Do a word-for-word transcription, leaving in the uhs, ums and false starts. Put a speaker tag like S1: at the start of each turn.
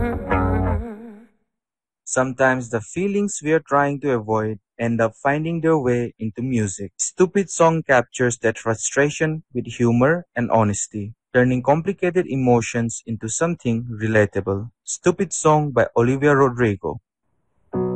S1: Sometimes the feelings we are trying to avoid end up finding their way into music. Stupid Song captures that frustration with humor and honesty, turning complicated emotions into something relatable. Stupid Song by Olivia Rodrigo.